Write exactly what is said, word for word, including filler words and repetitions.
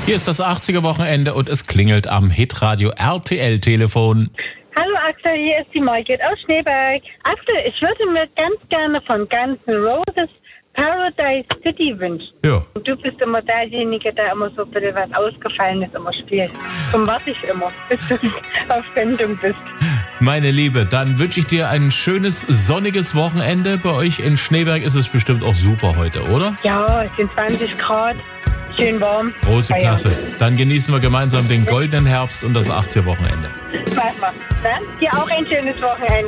Hier ist das achtziger-Wochenende und es klingelt am Hitradio R T L-Telefon. Hallo Axel, hier ist die Margit aus Schneeberg. Axel, ich würde mir ganz gerne von Guns N' Roses Paradise City wünschen. Ja. Und du bist immer derjenige, der immer so ein bisschen was Ausgefallenes immer spielt. Darum warte ich immer, bis du auf Sendung bist. Meine Liebe, dann wünsche ich dir ein schönes, sonniges Wochenende. Bei euch in Schneeberg ist es bestimmt auch super heute, oder? Ja, es sind zwanzig Grad, schön warm. Große Ja, Klasse. ja. Dann genießen wir gemeinsam den goldenen Herbst und das achtziger-Wochenende. Machen wir. Dann dir auch ein schönes Wochenende.